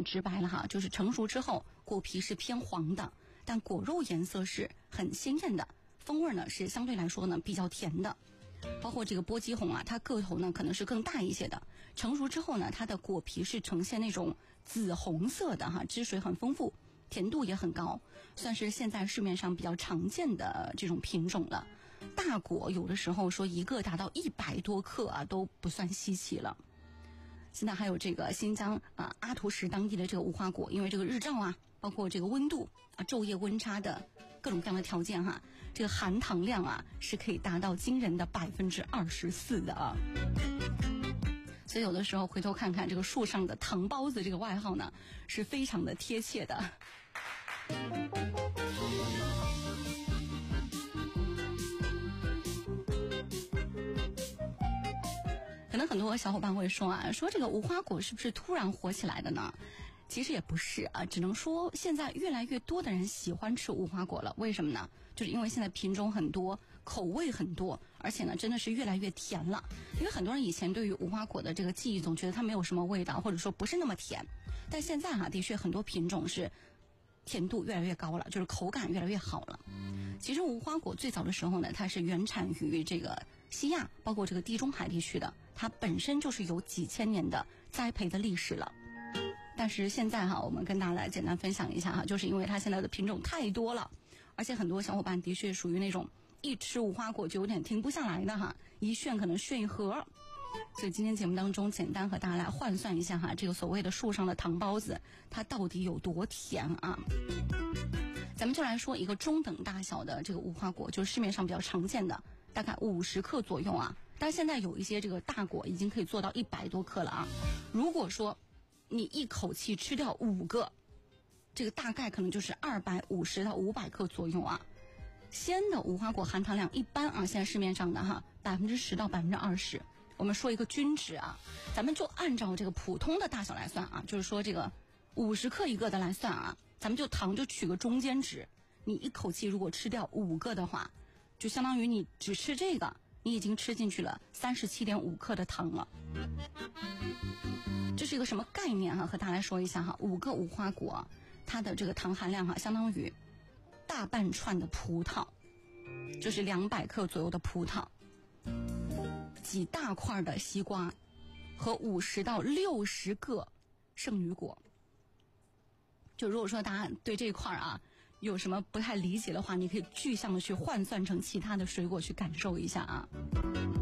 很直白了哈，就是成熟之后果皮是偏黄的，但果肉颜色是很鲜艳的，风味呢是相对来说呢比较甜的。包括这个波姬红啊，它个头呢可能是更大一些的，成熟之后呢，它的果皮是呈现那种紫红色的哈，汁水很丰富，甜度也很高，算是现在市面上比较常见的这种品种了。大果有的时候说一个达到100多克啊，都不算稀奇了。现在还有这个新疆阿图什当地的这个无花果，因为这个日照啊，包括这个温度啊，昼夜温差的各种各样的条件哈，这个含糖量啊是可以达到惊人的24%的啊。所以有的时候回头看看这个树上的糖包子这个外号呢，是非常的贴切的。可能很多小伙伴会说啊，说这个无花果是不是突然火起来的呢？其实也不是啊，只能说现在越来越多的人喜欢吃无花果了。为什么呢？就是因为现在品种很多，口味很多，而且呢真的是越来越甜了。因为很多人以前对于无花果的这个记忆总觉得它没有什么味道，或者说不是那么甜，但现在的确很多品种是甜度越来越高了，就是口感越来越好了。其实无花果最早的时候呢，它是原产于这个西亚，包括这个地中海地区的，它本身就是有几千年的栽培的历史了。但是现在我们跟大家来简单分享一下就是因为它现在的品种太多了，而且很多小伙伴的确属于那种一吃无花果就有点停不下来的一炫可能炫一盒。所以今天节目当中简单和大家来换算一下这个所谓的树上的糖包子它到底有多甜啊。咱们就来说一个中等大小的这个无花果，就是市面上比较常见的，大概50克左右啊。但是现在有一些这个大果已经可以做到100多克了啊。如果说你一口气吃掉5个，这个大概可能就是250到500克左右啊。鲜的无花果含糖量一般现在市面上的10%到20%。我们说一个均值啊，咱们就按照这个普通的大小来算啊，就是说这个50克一个的来算啊，咱们就糖就取个中间值。你一口气如果吃掉5个的话，就相当于你只吃这个，你已经吃进去了37.5克的糖了。这是一个什么概念和大家来说一下5个无花果它的这个糖含量相当于大半串的葡萄，就是200克左右的葡萄，几大块的西瓜和50到60个圣女果。就如果说大家对这一块有什么不太理解的话，你可以具象的去换算成其他的水果去感受一下啊。